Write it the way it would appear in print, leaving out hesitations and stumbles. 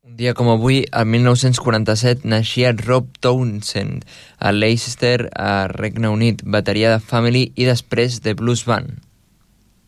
Un dia com avui, el 1947, naixia Rob Townsend a Leicester, a Regne Unit, bateria de Family i després de Blues Band.